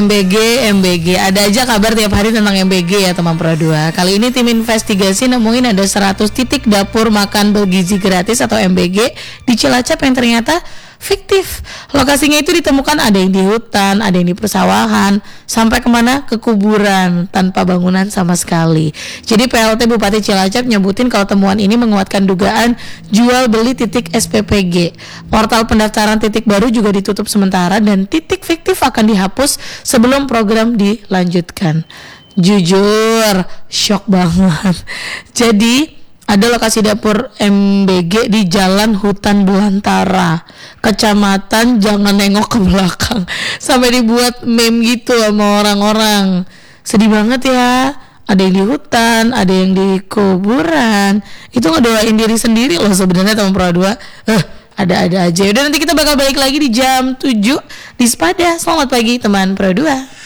MBG, ada aja kabar tiap hari tentang MBG ya teman Pro 2. Kali ini tim investigasi nemuin ada 100 titik dapur makan bergizi gratis atau MBG di Cilacap yang ternyata fiktif. Lokasinya itu ditemukan ada yang di hutan, ada yang di persawahan, sampai kemana? Ke kuburan tanpa bangunan sama sekali. Jadi PLT Bupati Cilacap nyebutin kalau temuan ini menguatkan dugaan jual beli titik SPPG. Portal pendaftaran titik baru juga ditutup sementara dan titik fiktif akan dihapus sebelum program dilanjutkan. Jujur, shock banget. Jadi ada lokasi dapur MBG di Jalan Hutan Belantara, Kecamatan Jangan Nengok ke Belakang. Sampai dibuat meme gitu sama orang-orang. Sedih banget ya. Ada yang di hutan, ada yang di kuburan. Itu ngedoain diri sendiri loh sebenarnya teman Pro 2. Ada-ada aja. Udah nanti kita bakal balik lagi di jam 7 di Sepada. Selamat pagi teman Pro 2.